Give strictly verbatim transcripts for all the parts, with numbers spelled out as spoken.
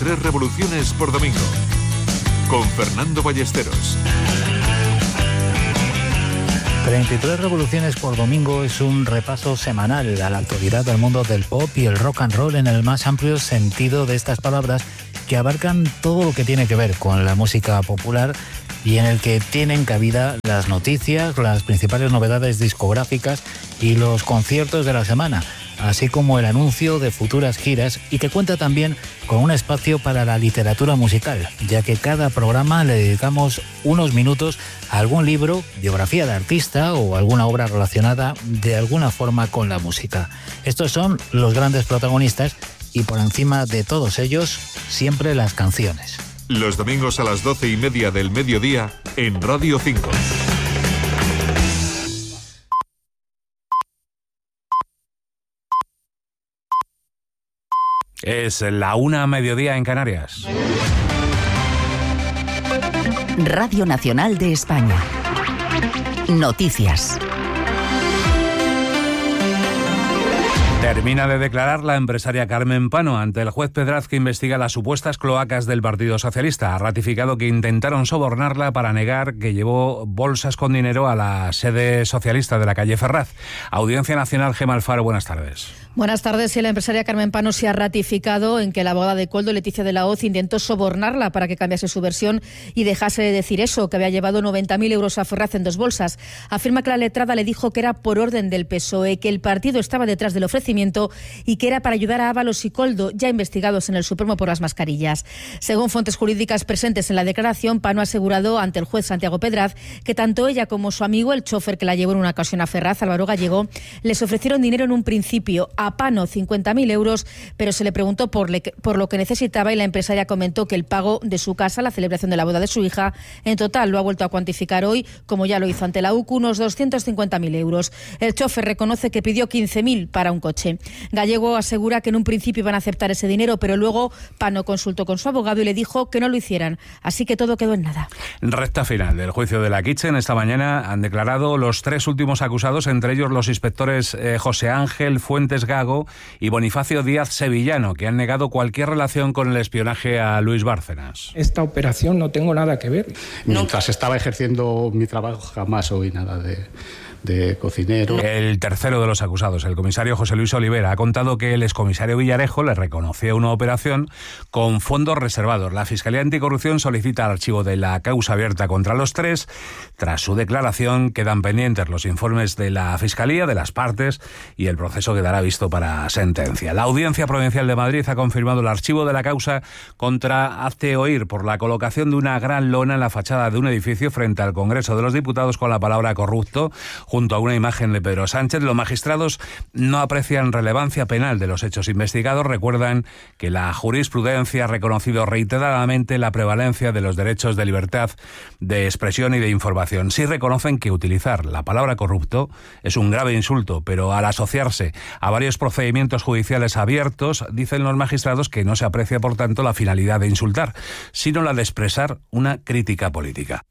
tres revoluciones por domingo. Con Fernando Ballesteros. treinta y tres revoluciones por domingo es un repaso semanal a la actualidad del mundo del pop y el rock and roll en el más amplio sentido de estas palabras, que abarcan todo lo que tiene que ver con la música popular y en el que tienen cabida las noticias, las principales novedades discográficas y los conciertos de la semana, así como el anuncio de futuras giras, y que cuenta también con un espacio para la literatura musical, ya que cada programa le dedicamos unos minutos a algún libro, biografía de artista o alguna obra relacionada de alguna forma con la música. Estos son los grandes protagonistas y por encima de todos ellos, siempre las canciones. Los domingos a las doce y media del mediodía en Radio cinco. Es la una a mediodía en Canarias. Radio Nacional de España. Noticias. Termina de declarar la empresaria Carmen Pano ante el juez Pedraz, que investiga las supuestas cloacas del Partido Socialista. Ha ratificado que intentaron sobornarla para negar que llevó bolsas con dinero a la sede socialista de la calle Ferraz. Audiencia Nacional, Gemma Alfaro, buenas tardes. Buenas tardes. Sí, la empresaria Carmen Pano se ha ratificado en que la abogada de Koldo, Leticia de la Hoz, intentó sobornarla para que cambiase su versión y dejase de decir eso, que había llevado noventa mil euros a Ferraz en dos bolsas. Afirma que la letrada le dijo que era por orden del P S O E, que el partido estaba detrás del ofrecimiento y que era para ayudar a Ábalos y Koldo, ya investigados en el Supremo por las mascarillas. Según fuentes jurídicas presentes en la declaración, Pano ha asegurado ante el juez Santiago Pedraz que tanto ella como su amigo, el chofer que la llevó en una ocasión a Ferraz, Álvaro Gallego, les ofrecieron dinero en un principio, a Pano cincuenta mil euros, pero se le preguntó por, le, por lo que necesitaba y la empresaria comentó que el pago de su casa, la celebración de la boda de su hija, en total lo ha vuelto a cuantificar hoy, como ya lo hizo ante la U C U, unos doscientos cincuenta mil euros. El chofer reconoce que pidió quince mil para un coche. Gallego asegura que en un principio iban a aceptar ese dinero, pero luego Pano consultó con su abogado y le dijo que no lo hicieran, así que todo quedó en nada. Recta final del juicio de la Kitchen. Esta mañana han declarado los tres últimos acusados, entre ellos los inspectores eh, José Ángel Fuentes Gago y Bonifacio Díaz Sevillano, que han negado cualquier relación con el espionaje a Luis Bárcenas. Esta operación no tengo nada que ver. Mientras estaba ejerciendo mi trabajo jamás oí nada de... de cocinero. El tercero de los acusados, el comisario José Luis Olivera, ha contado que el excomisario Villarejo le reconoció una operación con fondos reservados. La Fiscalía Anticorrupción solicita el archivo de la causa abierta contra los tres. Tras su declaración quedan pendientes los informes de la Fiscalía, de las partes, y el proceso quedará visto para sentencia. La Audiencia Provincial de Madrid ha confirmado el archivo de la causa contra Hazte Oír por la colocación de una gran lona en la fachada de un edificio frente al Congreso de los Diputados con la palabra corrupto, junto a una imagen de Pedro Sánchez. Los magistrados no aprecian relevancia penal de los hechos investigados. Recuerdan que la jurisprudencia ha reconocido reiteradamente la prevalencia de los derechos de libertad de expresión y de información. Sí reconocen que utilizar la palabra corrupto es un grave insulto, pero al asociarse a varios procedimientos judiciales abiertos, dicen los magistrados que no se aprecia, por tanto, la finalidad de insultar, sino la de expresar una crítica política.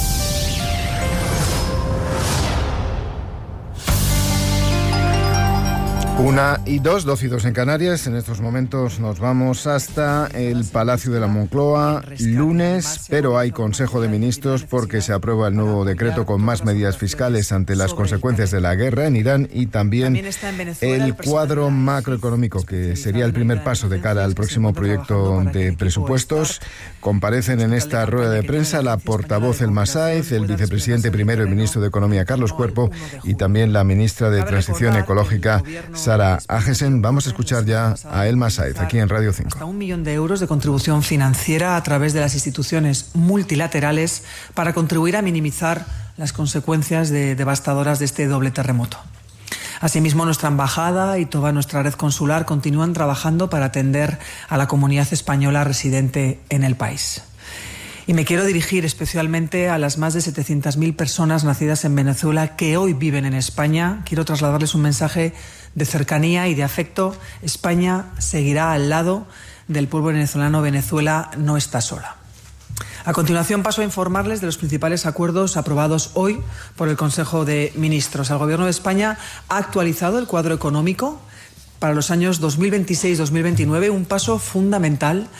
Una y dos, dos y dos en Canarias. En estos momentos nos vamos hasta el Palacio de la Moncloa, lunes, pero hay Consejo de Ministros porque se aprueba el nuevo decreto con más medidas fiscales ante las consecuencias de la guerra en Irán y también el cuadro macroeconómico, que sería el primer paso de cara al próximo proyecto de presupuestos. Comparecen en esta rueda de prensa la portavoz Elma Sáez, el vicepresidente primero y ministro de Economía Carlos Cuerpo y también la ministra de Transición Ecológica Sara Agesen. Vamos a escuchar ya a Elma Sáez aquí en Radio cinco. Hasta un millón de euros de contribución financiera a través de las instituciones multilaterales para contribuir a minimizar las consecuencias de, devastadoras de este doble terremoto. Asimismo, nuestra embajada y toda nuestra red consular continúan trabajando para atender a la comunidad española residente en el país. Y me quiero dirigir especialmente a las más de setecientas mil personas nacidas en Venezuela que hoy viven en España. Quiero trasladarles un mensaje de cercanía y de afecto. España seguirá al lado del pueblo venezolano. Venezuela no está sola. A continuación paso a informarles de los principales acuerdos aprobados hoy por el Consejo de Ministros. El Gobierno de España ha actualizado el cuadro económico para los años dos mil veintiséis dos mil veintinueve, un paso fundamental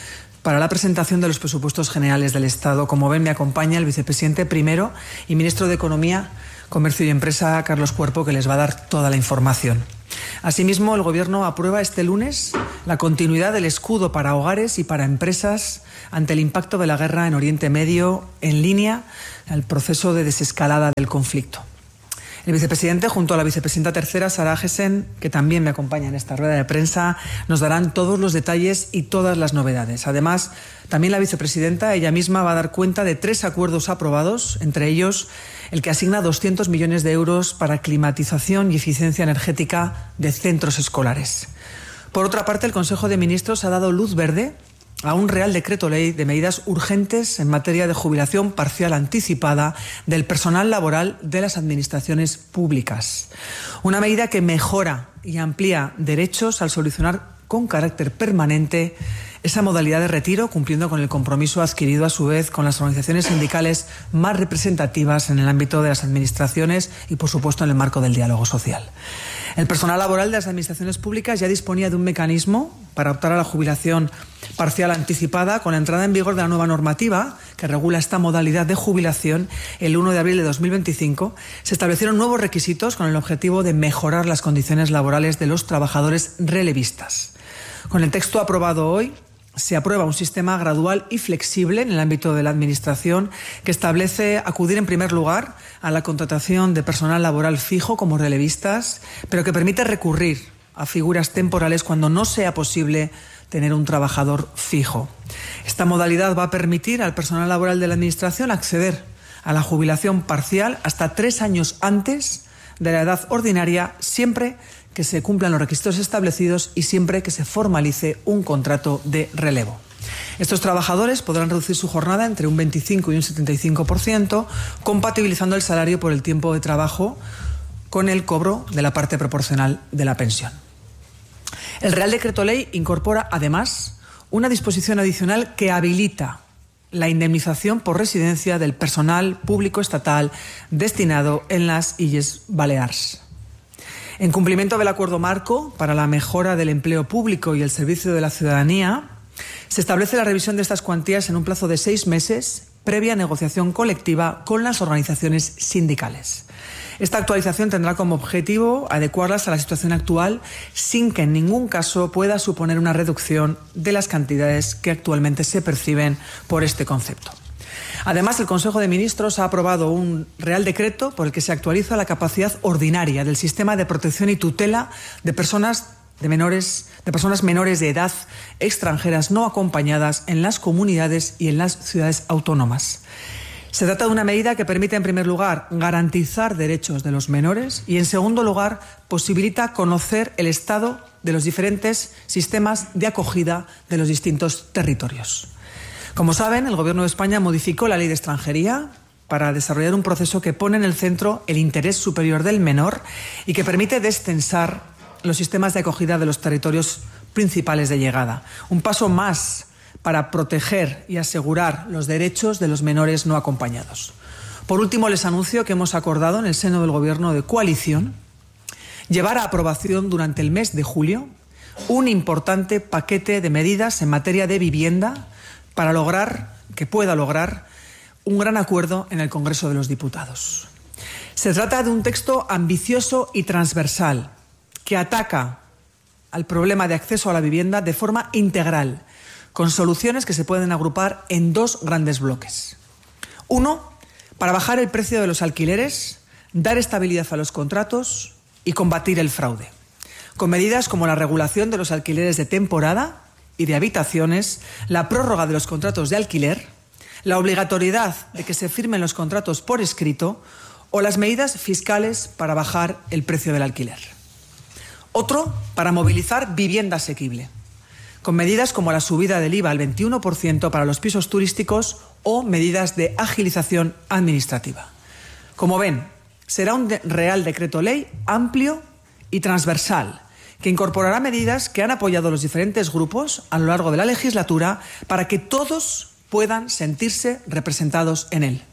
para la presentación de los presupuestos generales del Estado. Como ven, me acompaña el vicepresidente primero y ministro de Economía, Comercio y Empresa, Carlos Cuerpo, que les va a dar toda la información. Asimismo, el Gobierno aprueba este lunes la continuidad del escudo para hogares y para empresas ante el impacto de la guerra en Oriente Medio, en línea al proceso de desescalada del conflicto. El vicepresidente, junto a la vicepresidenta tercera, Sara Agesen, que también me acompaña en esta rueda de prensa, nos darán todos los detalles y todas las novedades. Además, también la vicepresidenta, ella misma, va a dar cuenta de tres acuerdos aprobados, entre ellos el que asigna doscientos millones de euros para climatización y eficiencia energética de centros escolares. Por otra parte, el Consejo de Ministros ha dado luz verde a un Real Decreto Ley de medidas urgentes en materia de jubilación parcial anticipada del personal laboral de las administraciones públicas. Una medida que mejora y amplía derechos al solucionar con carácter permanente esa modalidad de retiro, cumpliendo con el compromiso adquirido a su vez con las organizaciones sindicales más representativas en el ámbito de las administraciones y, por supuesto, en el marco del diálogo social. El personal laboral de las administraciones públicas ya disponía de un mecanismo para optar a la jubilación parcial anticipada. Con la entrada en vigor de la nueva normativa que regula esta modalidad de jubilación el uno de abril de dos mil veinticinco, se establecieron nuevos requisitos con el objetivo de mejorar las condiciones laborales de los trabajadores relevistas. Con el texto aprobado hoy, se aprueba un sistema gradual y flexible en el ámbito de la Administración que establece acudir en primer lugar a la contratación de personal laboral fijo como relevistas, pero que permite recurrir a figuras temporales cuando no sea posible tener un trabajador fijo. Esta modalidad va a permitir al personal laboral de la Administración acceder a la jubilación parcial hasta tres años antes de la edad ordinaria, siempre que se cumplan los requisitos establecidos y siempre que se formalice un contrato de relevo. Estos trabajadores podrán reducir su jornada entre un veinticinco y un setenta y cinco por ciento, compatibilizando el salario por el tiempo de trabajo con el cobro de la parte proporcional de la pensión. El Real Decreto Ley incorpora, además, una disposición adicional que habilita la indemnización por residencia del personal público estatal destinado en las Illes Balears. En cumplimiento del acuerdo marco para la mejora del empleo público y el servicio de la ciudadanía, se establece la revisión de estas cuantías en un plazo de seis meses, previa negociación colectiva con las organizaciones sindicales. Esta actualización tendrá como objetivo adecuarlas a la situación actual sin que en ningún caso pueda suponer una reducción de las cantidades que actualmente se perciben por este concepto. Además, el Consejo de Ministros ha aprobado un Real Decreto por el que se actualiza la capacidad ordinaria del sistema de protección y tutela de personas de menores, de personas menores de edad extranjeras no acompañadas en las comunidades y en las ciudades autónomas. Se trata de una medida que permite, en primer lugar, garantizar derechos de los menores y, en segundo lugar, posibilita conocer el estado de los diferentes sistemas de acogida de los distintos territorios. Como saben, el Gobierno de España modificó la Ley de Extranjería para desarrollar un proceso que pone en el centro el interés superior del menor y que permite destensar los sistemas de acogida de los territorios principales de llegada. Un paso más para proteger y asegurar los derechos de los menores no acompañados. Por último, les anuncio que hemos acordado en el seno del Gobierno de coalición llevar a aprobación durante el mes de julio un importante paquete de medidas en materia de vivienda para lograr, que pueda lograr, un gran acuerdo en el Congreso de los Diputados. Se trata de un texto ambicioso y transversal que ataca al problema de acceso a la vivienda de forma integral, con soluciones que se pueden agrupar en dos grandes bloques. Uno, para bajar el precio de los alquileres, dar estabilidad a los contratos y combatir el fraude, con medidas como la regulación de los alquileres de temporada y de habitaciones, la prórroga de los contratos de alquiler, la obligatoriedad de que se firmen los contratos por escrito o las medidas fiscales para bajar el precio del alquiler. Otro, para movilizar vivienda asequible, con medidas como la subida del I V A al veintiuno por ciento para los pisos turísticos o medidas de agilización administrativa. Como ven, será un Real Decreto Ley amplio y transversal, que incorporará medidas que han apoyado los diferentes grupos a lo largo de la legislatura para que todos puedan sentirse representados en él.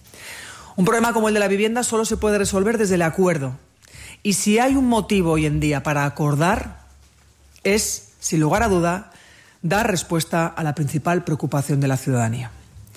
Un problema como el de la vivienda solo se puede resolver desde el acuerdo. Y si hay un motivo hoy en día para acordar, es, sin lugar a duda, dar respuesta a la principal preocupación de la ciudadanía.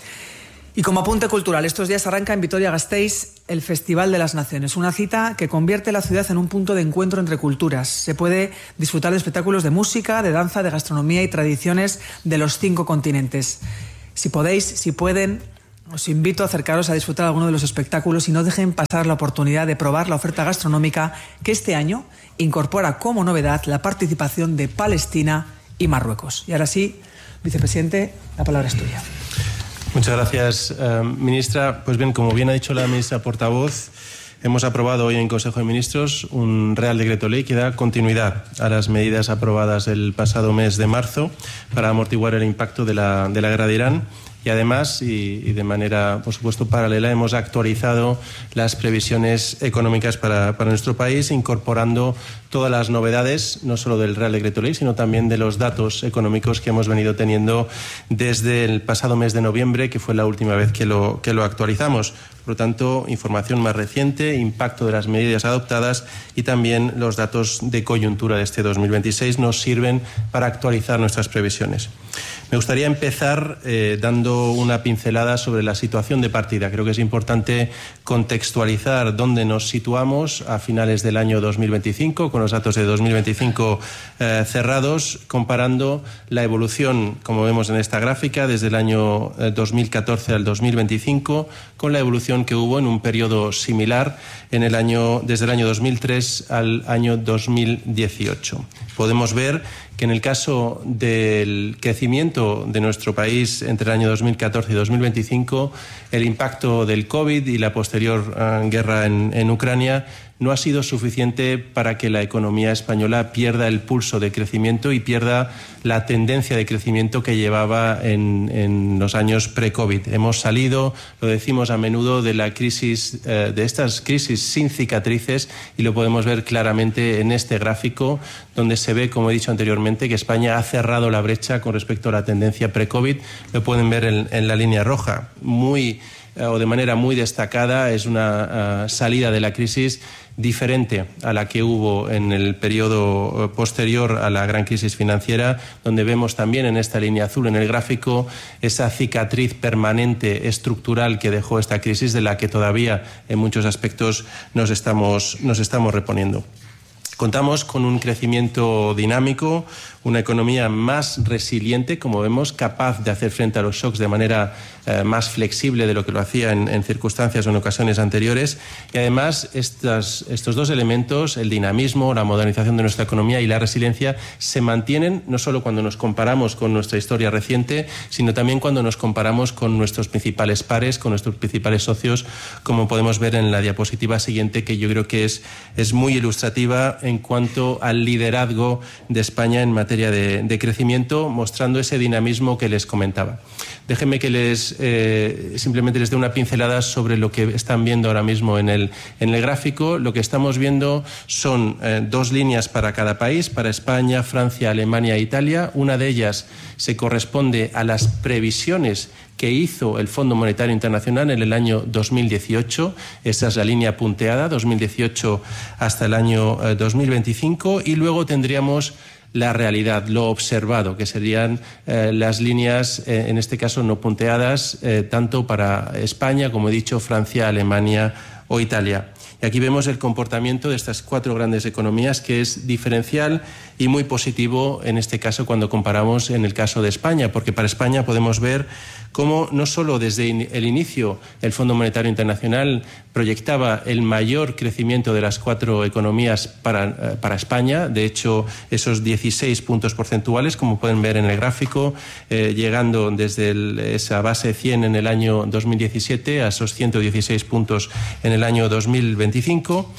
Y como apunte cultural, estos días arranca en Vitoria-Gasteiz el Festival de las Naciones, una cita que convierte la ciudad en un punto de encuentro entre culturas. Se puede disfrutar de espectáculos de música, de danza, de gastronomía y tradiciones de los cinco continentes. Si podéis, si pueden, os invito a acercaros a disfrutar de alguno de los espectáculos y no dejen pasar la oportunidad de probar la oferta gastronómica que este año incorpora como novedad la participación de Palestina y Marruecos. Y ahora sí, vicepresidente, la palabra es tuya. Muchas gracias, eh, ministra. Pues bien, como bien ha dicho la ministra portavoz, hemos aprobado hoy en Consejo de Ministros un Real Decreto Ley que da continuidad a las medidas aprobadas el pasado mes de marzo para amortiguar el impacto de la, de la guerra de Irán. Y además, y, y de manera, por supuesto, paralela, hemos actualizado las previsiones económicas para, para nuestro país, incorporando todas las novedades, no solo del Real Decreto Ley, sino también de los datos económicos que hemos venido teniendo desde el pasado mes de noviembre, que fue la última vez que lo, que lo actualizamos. Por lo tanto, información más reciente, impacto de las medidas adoptadas y también los datos de coyuntura de este dos mil veintiséis nos sirven para actualizar nuestras previsiones. Me gustaría empezar eh, dando una pincelada sobre la situación de partida. Creo que es importante contextualizar dónde nos situamos a finales del año dos mil veinticinco, con los datos de dos mil veinticinco eh, cerrados, comparando la evolución, como vemos en esta gráfica, desde el año eh, dos mil catorce al dos mil veinticinco, con la evolución que hubo en un periodo similar en el año, desde el año dos mil tres al año dos mil dieciocho. Podemos ver que en el caso del crecimiento de nuestro país entre el año dos mil catorce y dos mil veinticinco, el impacto del COVID y la posterior uh, guerra en, en Ucrania no ha sido suficiente para que la economía española pierda el pulso de crecimiento y pierda la tendencia de crecimiento que llevaba en, en los años pre-COVID. Hemos salido, lo decimos a menudo, de la crisis, eh, de estas crisis sin cicatrices, y lo podemos ver claramente en este gráfico, donde se ve, como he dicho anteriormente, que España ha cerrado la brecha con respecto a la tendencia pre-COVID. Lo pueden ver en, en la línea roja. Muy o de manera muy destacada, es una uh, salida de la crisis diferente a la que hubo en el periodo posterior a la gran crisis financiera, donde vemos también en esta línea azul en el gráfico esa cicatriz permanente estructural que dejó esta crisis, de la que todavía en muchos aspectos nos estamos, nos estamos reponiendo. Contamos con un crecimiento dinámico, una economía más resiliente, como vemos, capaz de hacer frente a los shocks de manera eh, más flexible de lo que lo hacía en, en circunstancias o en ocasiones anteriores. Y además, estas, estos dos elementos, el dinamismo, la modernización de nuestra economía y la resiliencia, se mantienen no solo cuando nos comparamos con nuestra historia reciente, sino también cuando nos comparamos con nuestros principales pares, con nuestros principales socios, como podemos ver en la diapositiva siguiente, que yo creo que es, es muy ilustrativa en cuanto al liderazgo de España en materia de, de crecimiento, mostrando ese dinamismo que les comentaba. Déjenme que les eh, simplemente les dé una pincelada sobre lo que están viendo ahora mismo en el, en el gráfico. Lo que estamos viendo son eh, dos líneas para cada país, para España, Francia, Alemania e Italia. Una de ellas se corresponde a las previsiones que hizo el Fondo Monetario Internacional en el año dos mil dieciocho. Esa es la línea punteada, dos mil dieciocho hasta el año eh, dos mil veinticinco. Y luego tendríamos la realidad, lo observado, que serían eh, las líneas, eh, en este caso no punteadas, eh, tanto para España, como he dicho, Francia, Alemania o Italia. Y aquí vemos el comportamiento de estas cuatro grandes economías, que es diferencial y muy positivo en este caso cuando comparamos en el caso de España, porque para España podemos ver cómo no solo desde el inicio el Fondo Monetario Internacional proyectaba el mayor crecimiento de las cuatro economías para, para España, de hecho esos dieciséis puntos porcentuales, como pueden ver en el gráfico, eh, llegando desde el, esa base cien en el año dos mil diecisiete a esos ciento dieciséis puntos en el año dos mil veinticinco.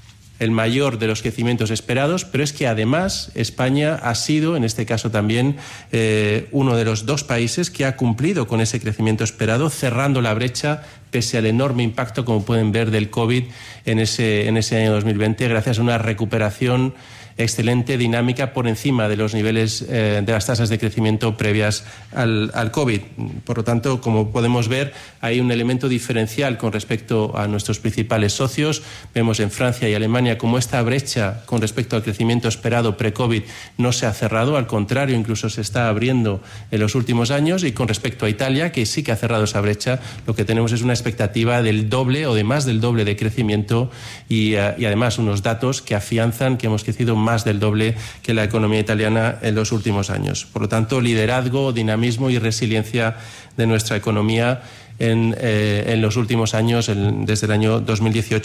El mayor de los crecimientos esperados, pero es que además España ha sido, en este caso también, eh, uno de los dos países que ha cumplido con ese crecimiento esperado, cerrando la brecha pese al enorme impacto, como pueden ver, del COVID en ese, en ese año dos mil veinte, gracias a una recuperación excelente dinámica por encima de los niveles eh, de las tasas de crecimiento previas al, al COVID. Por lo tanto, como podemos ver, hay un elemento diferencial con respecto a nuestros principales socios. Vemos en Francia y Alemania cómo esta brecha con respecto al crecimiento esperado pre-COVID no se ha cerrado, al contrario, incluso se está abriendo en los últimos años, y con respecto a Italia, que sí que ha cerrado esa brecha, lo que tenemos es una expectativa del doble o de más del doble de crecimiento y, uh, y además unos datos que afianzan que hemos crecido más del doble que la economía italiana en los últimos años. Por lo tanto, liderazgo, dinamismo y resiliencia de nuestra economía en, eh, en los últimos años, en, desde el año dos mil dieciocho